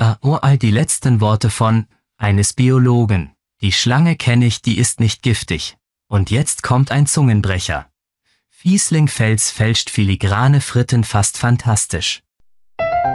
Uralt die letzten Worte von eines Biologen. Die Schlange kenne ich, die ist nicht giftig. Und jetzt kommt ein Zungenbrecher. Fieslingfels fälscht filigrane Fritten fast fantastisch.